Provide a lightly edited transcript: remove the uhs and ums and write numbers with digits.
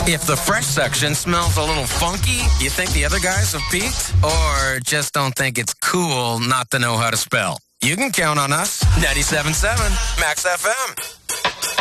If the fresh section smells a little funky, you think the other guys have peaked? Or just don't think it's cool not to know how to spell? You can count on us. 97.7 Max FM.